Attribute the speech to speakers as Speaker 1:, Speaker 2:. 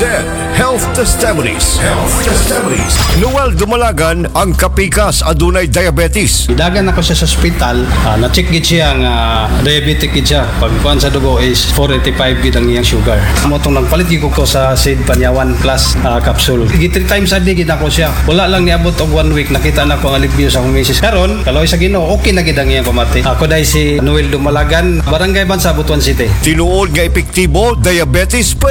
Speaker 1: Health Testimonies. Noel Dumalagan ang kapikas adunay diabetes.
Speaker 2: Idagan ako siya sa ospital, na-check gid siya nga diabetic gid siya. Pagkuhan sa dugo is 485 gid ang iyang sugar. Motong nagpalit gid ko sa Sid Panyawan Plus capsule. 3 times a day gid ako siya. Wala lang niabot og 1 week nakita na ko ang alibyo sa akong misis. Karon, kaloy sa Ginoo, okay na gid ang iyang pamati. Ako dai si Noel Dumalagan, Barangay Bansa, Butuan City.
Speaker 1: Tinuod nga epektibo diabetes